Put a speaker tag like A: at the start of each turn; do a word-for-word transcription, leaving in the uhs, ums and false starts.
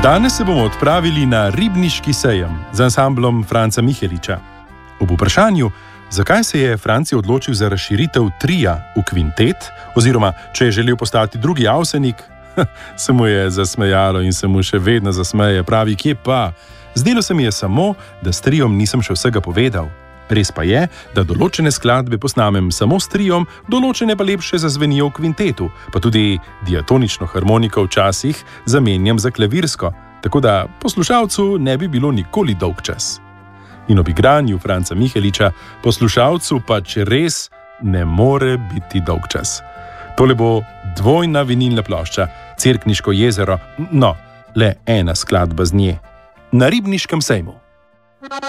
A: Danes se bomo odpravili na ribniški sejem z ansamblom Franca Miheliča. Ob vprašanju, zakaj se je Franci odločil za razširitev tria v kvintet, oziroma če je želel postati drugi Avsenik, se mu je zasmejalo in se mu še vedno zasmeje, pravi, kje pa. Zdelo se mi je samo, da s triom nisem še vsega povedal. Res pa je, da določene skladbe posnamem samo s triom, določene pa lepše zazvenijo v kvintetu, pa tudi diatonično harmoniko včasih zamenjam za klavirsko, tako da poslušalcu ne bi bilo nikoli dolgčas. In ob igranju Franca Miheliča poslušalcu pač res ne more biti dolgčas. Tole bo dvojna vinilna plošča, Cerkniško jezero, no, le ena skladba z nje. Na ribniškem sejmu.